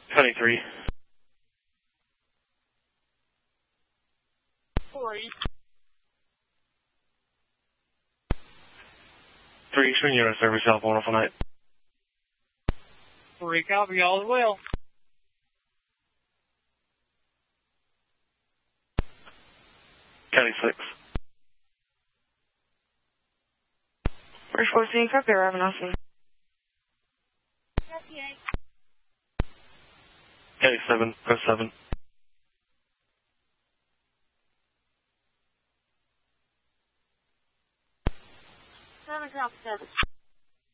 23. 3 Eastern Unit Service, Alpha 109. 3 copy, all as well. County 6. Bridge 14, copy, arriving Austin. County 7, press 7. 7, copy, 7.